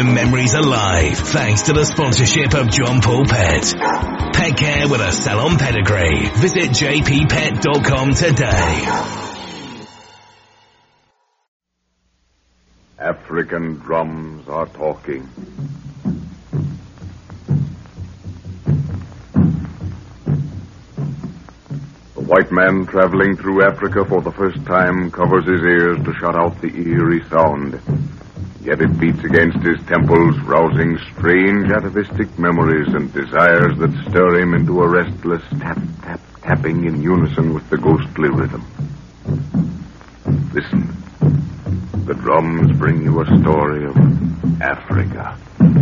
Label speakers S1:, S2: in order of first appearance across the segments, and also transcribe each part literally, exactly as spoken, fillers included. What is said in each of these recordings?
S1: Memories alive, thanks to the sponsorship of John Paul Pet. Pet care with a salon pedigree. Visit j p pet dot com today.
S2: African drums are talking. The white man traveling through Africa for the first time covers his ears to shut out the eerie sound. Yet it beats against his temples, rousing strange atavistic memories and desires that stir him into a restless tap, tap, tapping in unison with the ghostly rhythm. Listen. The drums bring you a story of Africa.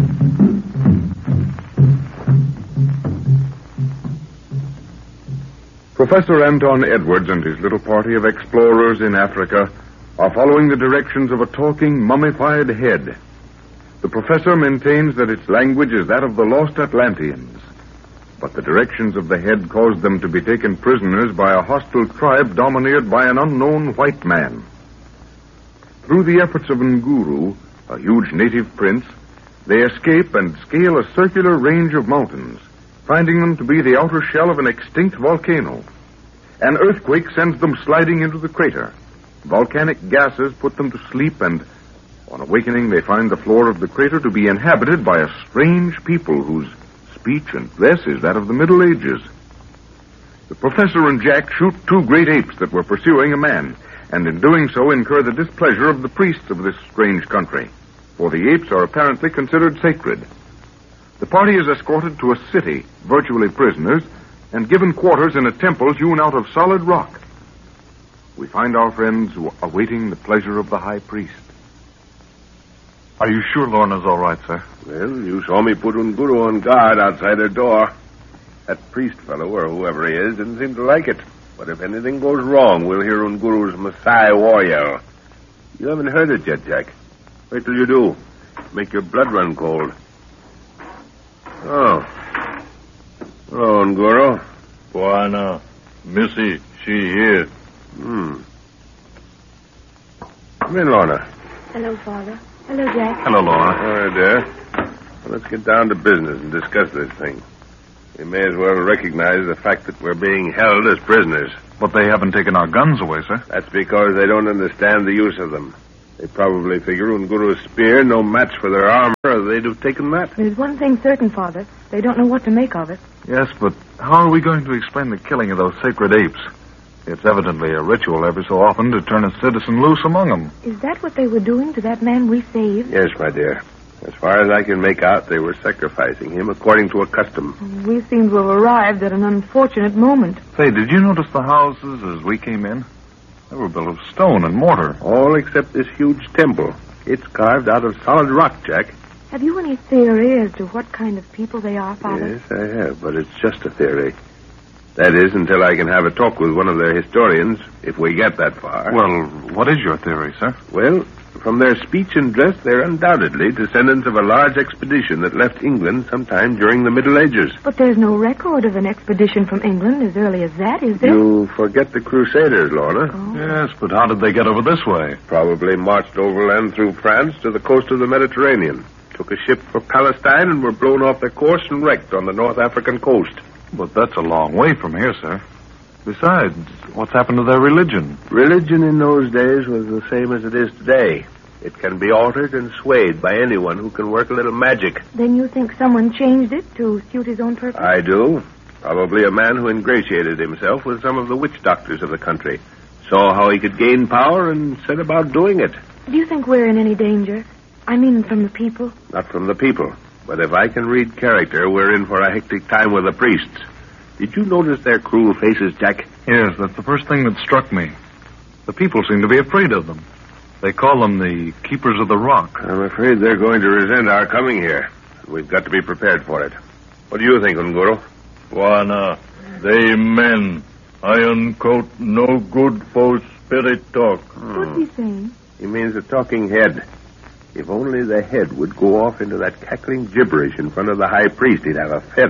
S2: Professor Anton Edwards and his little party of explorers in Africa are following the directions of a talking, mummified head. The professor maintains that its language is that of the lost Atlanteans, but the directions of the head caused them to be taken prisoners by a hostile tribe dominated by an unknown white man. Through the efforts of Nguru, a huge native prince, they escape and scale a circular range of mountains, finding them to be the outer shell of an extinct volcano. An earthquake sends them sliding into the crater. Volcanic gases put them to sleep, and on awakening they find the floor of the crater to be inhabited by a strange people whose speech and dress is that of the Middle Ages. The professor and Jack shoot two great apes that were pursuing a man, and in doing so incur the displeasure of the priests of this strange country, for the apes are apparently considered sacred. The party is escorted to a city, virtually prisoners, and given quarters in a temple hewn out of solid rock. We find our friends awaiting the pleasure of the high priest.
S3: Are you sure Lorna's all right, sir?
S4: Well, you saw me put Nguru on guard outside her door. That priest fellow, or whoever he is, didn't seem to like it. But if anything goes wrong, we'll hear Nguru's Maasai war yell. You haven't heard it yet, Jack. Wait till you do. Make your blood run cold. Oh. Hello, Nguru.
S3: Buana. Missy, she here.
S4: Hmm. Come in, Lorna.
S5: Hello, Father. Hello, Jack.
S3: Hello, Lorna.
S4: All right, dear. Well, let's get down to business and discuss this thing. We may as well recognize the fact that we're being held as prisoners.
S3: But they haven't taken our guns away, sir.
S4: That's because they don't understand the use of them. They probably figure Nguru's spear no match for their armor, or they'd have taken that.
S5: There's one thing certain, Father. They don't know what to make of it.
S3: Yes, but how are we going to explain the killing of those sacred apes? It's evidently a ritual every so often to turn a citizen loose among them.
S5: Is that what they were doing to that man we saved?
S4: Yes, my dear. As far as I can make out, they were sacrificing him according to a custom.
S5: We seem to have arrived at an unfortunate moment.
S3: Say, did you notice the houses as we came in? They were built of stone and mortar.
S4: All except this huge temple. It's carved out of solid rock, Jack.
S5: Have you any theory as to what kind of people they are, Father?
S4: Yes, I have, but it's just a theory. That is, until I can have a talk with one of their historians, if we get that far.
S3: Well, what is your theory, sir?
S4: Well, from their speech and dress, they're undoubtedly descendants of a large expedition that left England sometime during the Middle Ages.
S5: But there's no record of an expedition from England as early as that, is there?
S4: You forget the Crusaders, Lorna.
S5: Oh.
S3: Yes, but how did they get over this way?
S4: Probably marched overland through France to the coast of the Mediterranean, took a ship for Palestine, and were blown off their course and wrecked on the North African coast.
S3: But that's a long way from here, sir. Besides, what's happened to their religion?
S4: Religion in those days was the same as it is today. It can be altered and swayed by anyone who can work a little magic.
S5: Then you think someone changed it to suit his own purpose?
S4: I do. Probably a man who ingratiated himself with some of the witch doctors of the country, saw how he could gain power, and set about doing it.
S5: Do you think we're in any danger? I mean, from the people?
S4: Not from the people. But if I can read character, we're in for a hectic time with the priests. Did you notice their cruel faces, Jack?
S3: Yes, that's the first thing that struck me. The people seem to be afraid of them. They call them the Keepers of the Rock.
S4: I'm afraid they're going to resent our coming here. We've got to be prepared for it. What do you think, Nguru?
S6: Buana, they men. Iron coat no good for spirit talk.
S4: Hmm.
S5: What's he saying?
S4: He means a talking head. If only the head would go off into that cackling gibberish in front of the high priest, he'd have a fit.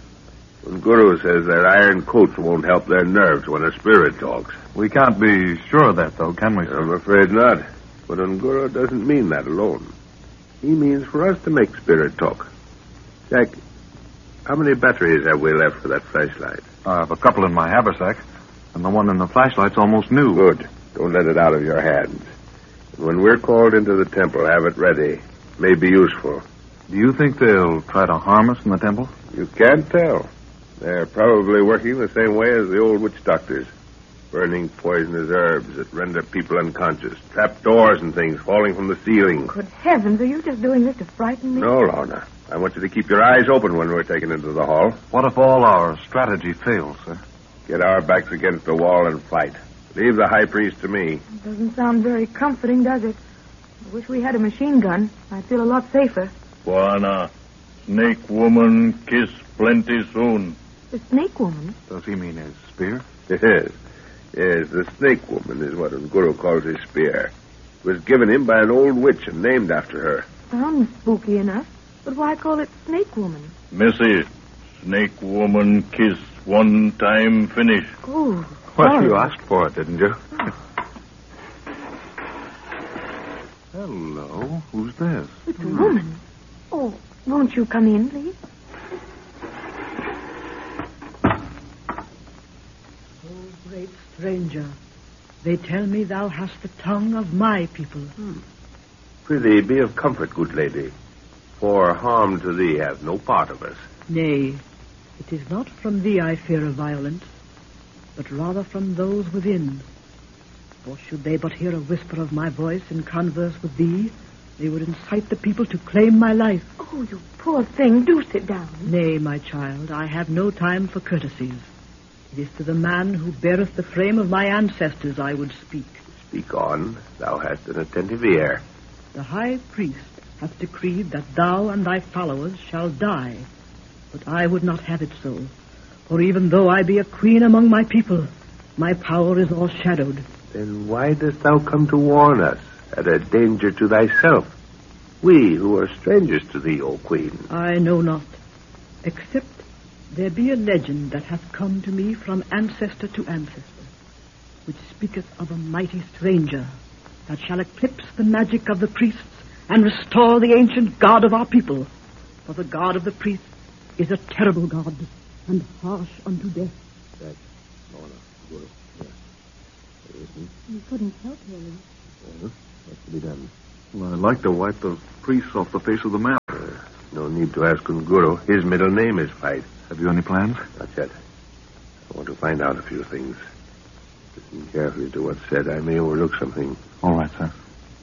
S4: Nguru says their iron coats won't help their nerves when a spirit talks.
S3: We can't be sure of that, though, can we, sir?
S4: I'm afraid not. But Nguru doesn't mean that alone. He means for us to make spirit talk. Jack, how many batteries have we left for that flashlight?
S3: I have a couple in my haversack, and the one in the flashlight's almost new.
S4: Good. Don't let it out of your hands. And when we're called into the temple, have it ready. It may be useful.
S3: Do you think they'll try to harm us in the temple?
S4: You can't tell. They're probably working the same way as the old witch doctors. Burning poisonous herbs that render people unconscious. Trap doors and things falling from the ceiling.
S5: Good heavens, are you just doing this to frighten me?
S4: No, Lorna. I want you to keep your eyes open when we're taken into the hall.
S3: What if all our strategy fails, sir?
S4: Get our backs against the wall and fight. Leave the high priest to me.
S5: It doesn't sound very comforting, does it? I wish we had a machine gun. I'd feel a lot safer.
S6: Juana, snake woman kiss plenty soon.
S5: The snake woman?
S3: Does he mean his spear?
S4: Yes. Yes, the snake woman is what Unguru calls his spear. It was given him by an old witch and named after her.
S5: Sounds spooky enough, but why call it snake woman?
S6: Missy, snake woman kiss one time finish.
S5: Oh,
S3: Well,
S5: sorry.
S3: you asked for it, didn't you? Hello. Who's this?
S5: It's a woman. Oh, won't you come in, please?
S7: O great stranger, they tell me thou hast the tongue of my people.
S4: Hmm. Prithee, be of comfort, good lady, for harm to thee hath no part of us.
S7: Nay, it is not from thee I fear a violence, but rather from those within. For should they but hear a whisper of my voice and converse with thee, they would incite the people to claim my life.
S5: Oh, you poor thing, do sit down.
S7: Nay, my child, I have no time for courtesies. It is to the man who beareth the frame of my ancestors I would speak.
S4: Speak on. Thou hast an attentive ear.
S7: The high priest hath decreed that thou and thy followers shall die. But I would not have it so. For even though I be a queen among my people, my power is o'ershadowed.
S4: Then why dost thou come to warn us at a danger to thyself? We, who are strangers to thee, O queen.
S7: I know not, except there be a legend that hath come to me from ancestor to ancestor, which speaketh of a mighty stranger that shall eclipse the magic of the priests and restore the ancient God of our people. For the God of the priests is a terrible God and harsh unto death.
S4: That, Lorna, Guru, yes.
S5: You couldn't help hearing.
S4: Well, what's to be done?
S3: Well, I'd like to wipe those priests off the face of the map.
S4: Uh, no need to ask Unguru. His middle name is Fight.
S3: Have you any plans?
S4: Not yet. I want to find out a few things. Listen carefully to what's said. I may overlook something.
S3: All right, sir.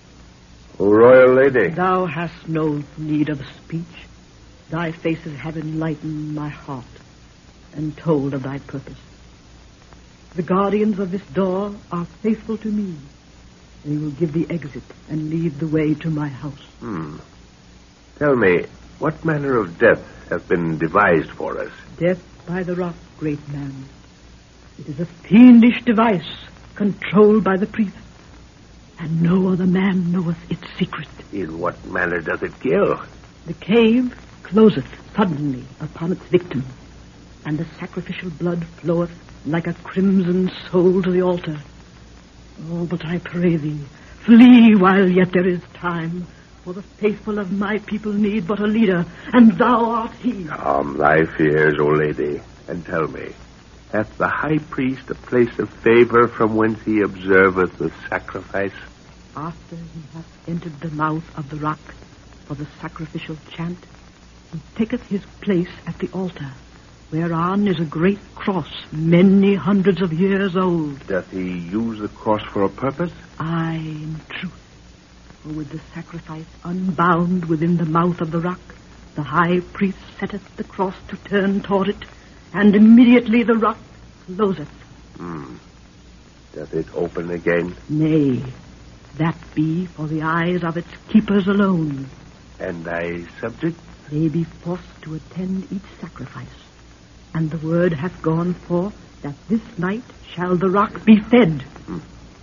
S4: O royal lady.
S7: Thou hast no need of speech. Thy faces have enlightened my heart and told of thy purpose. The guardians of this door are faithful to me. They will give the exit and lead the way to my house.
S4: Hmm. Tell me, what manner of death hath been devised for us?
S7: Death by the rock, great man. It is a fiendish device controlled by the priest, and no other man knoweth its secret.
S4: In what manner doth it kill?
S7: The cave closeth suddenly upon its victim, and the sacrificial blood floweth like a crimson soul to the altar. Oh, but I pray thee, flee while yet there is time, for the faithful of my people need but a leader, and thou art he.
S4: Calm thy fears, O lady, and tell me, hath the high priest a place of favor from whence he observeth the sacrifice?
S7: After he hath entered the mouth of the rock for the sacrificial chant, he taketh his place at the altar, whereon is a great cross many hundreds of years old.
S4: Doth he use the cross for a purpose?
S7: Aye, in truth. For with the sacrifice unbound within the mouth of the rock, the high priest setteth the cross to turn toward it, and immediately the rock closeth.
S4: Hmm. Doth it open again?
S7: Nay, that be for the eyes of its keepers alone.
S4: And thy subjects?
S7: They be forced to attend each sacrifice. And the word hath gone forth that this night shall the rock be fed.
S4: Hmm.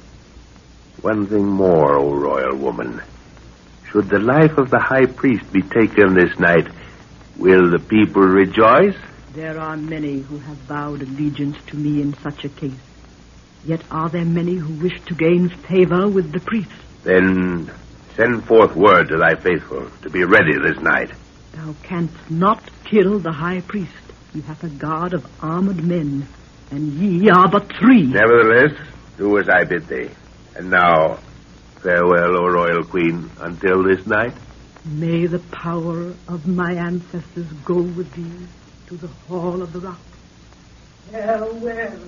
S4: One thing more, O royal woman. Should the life of the high priest be taken this night, will the people rejoice?
S7: There are many who have vowed allegiance to me in such a case. Yet are there many who wish to gain favor with the priest.
S4: Then Send forth word to thy faithful to be ready this night.
S7: Thou canst not kill the high priest. He hath a guard of armored men, and ye are but three.
S4: Nevertheless, do as I bid thee. And now, farewell, O royal queen, until this night.
S7: May the power of my ancestors go with thee to the Hall of the Rock. Farewell.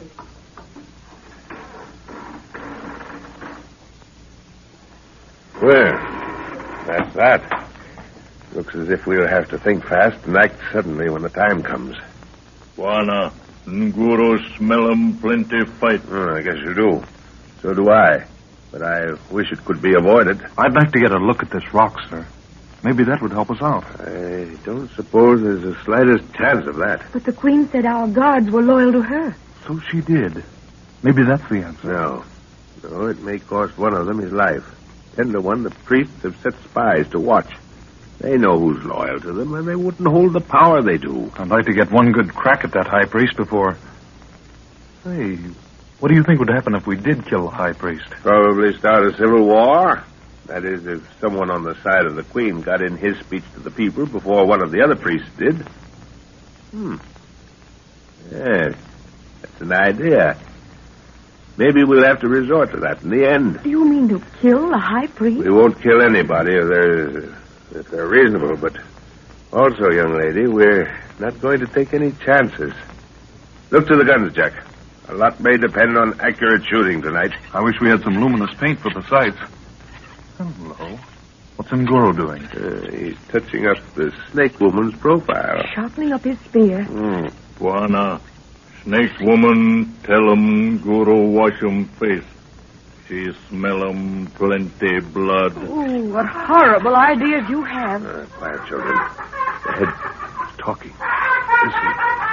S4: Well, that's that. Looks as if we'll have to think fast and act suddenly when the time comes.
S6: Bwana, Nguru smell 'em plenty fight.
S4: Oh, I guess you do. So do I. But I wish it could be avoided.
S3: I'd like to get a look at this rock, sir. Maybe that would help us out.
S4: I don't suppose there's the slightest chance of that.
S5: But the Queen said our guards were loyal to her.
S3: So she did. Maybe that's the answer.
S4: No. No, it may cost one of them his life. Ten to one, the priests have set spies to watch. They know who's loyal to them, and they wouldn't hold the power they do.
S3: I'd like to get one good crack at that high priest before... Hey, what do you think would happen if we did kill the high priest?
S4: Probably start a civil war. That is, if someone on the side of the Queen got in his speech to the people before one of the other priests did. Hmm. Yes, that's an idea. Maybe we'll have to resort to that in the end.
S5: Do you mean to kill the high priest?
S4: We won't kill anybody if they're, if they're reasonable, but also, young lady, we're not going to take any chances. Look to the guns, Jack. A lot may depend on accurate shooting tonight.
S3: I wish we had some luminous paint for the sights. Hello. What's Nguru doing?
S4: Uh, he's touching up the snake woman's profile.
S5: Sharpening up his spear.
S4: Mm.
S6: Bwana, snake woman, tell 'em Guru wash 'em face. She smell 'em plenty blood.
S5: Ooh, what horrible ideas you have.
S4: Uh, quiet, children. The head is talking. Listen.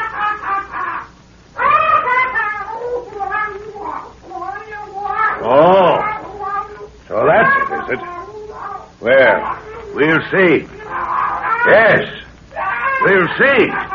S4: Oh, so that's it, is it? Well, we'll see. Yes, we'll see.